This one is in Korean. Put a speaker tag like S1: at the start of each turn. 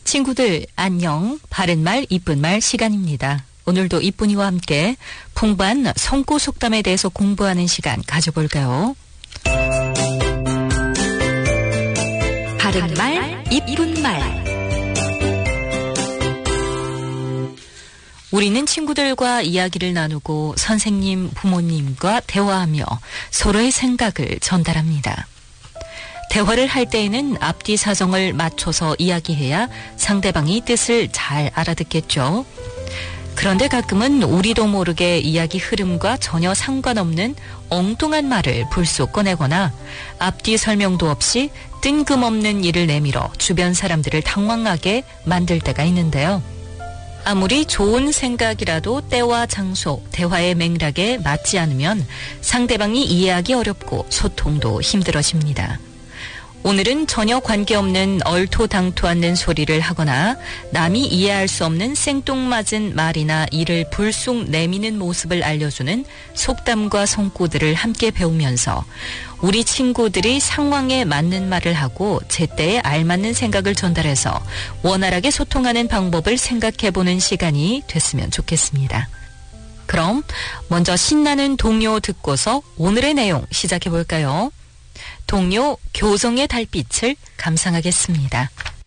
S1: 친구들 안녕. 바른말 이쁜말 시간입니다. 오늘도 이쁜이와 함께 풍부한 성구 속담에 대해서 공부하는 시간 가져볼까요? 바른말 이쁜말. 우리는 친구들과 이야기를 나누고 선생님, 부모님과 대화하며 서로의 생각을 전달합니다. 대화를 할 때에는 앞뒤 사정을 맞춰서 이야기해야 상대방이 뜻을 잘 알아듣겠죠. 그런데 가끔은 우리도 모르게 이야기 흐름과 전혀 상관없는 엉뚱한 말을 불쑥 꺼내거나 앞뒤 설명도 없이 뜬금없는 일을 내밀어 주변 사람들을 당황하게 만들 때가 있는데요. 아무리 좋은 생각이라도 때와 장소, 대화의 맥락에 맞지 않으면 상대방이 이해하기 어렵고 소통도 힘들어집니다. 오늘은 전혀 관계없는 얼토당토 않는 소리를 하거나 남이 이해할 수 없는 생뚱맞은 말이나 일을 불쑥 내미는 모습을 알려주는 속담과 성구들을 함께 배우면서 우리 친구들이 상황에 맞는 말을 하고 제때에 알맞는 생각을 전달해서 원활하게 소통하는 방법을 생각해보는 시간이 됐으면 좋겠습니다. 그럼 먼저 신나는 동요 듣고서 오늘의 내용 시작해볼까요? 동요 교성의 달빛을 감상하겠습니다.